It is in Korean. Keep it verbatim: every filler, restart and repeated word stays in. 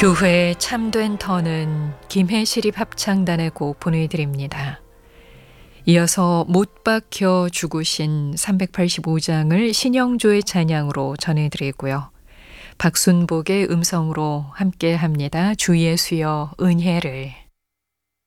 교회 참된 터는 김해시립 합창단의 곡 보내드립니다. 이어서 못 박혀 죽으신 삼백팔십오 장을 신영조의 찬양으로 전해드리고요. 박순복의 음성으로 함께합니다. 주 예수여 은혜를.